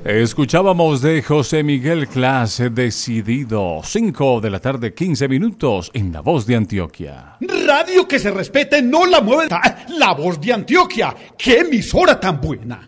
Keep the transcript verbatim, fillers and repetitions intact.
Escuchábamos de José Miguel Clase, Decidido. cinco de la tarde, quince minutos, en La Voz de Antioquia. Radio que se respete, no la mueve. La Voz de Antioquia, qué emisora tan buena.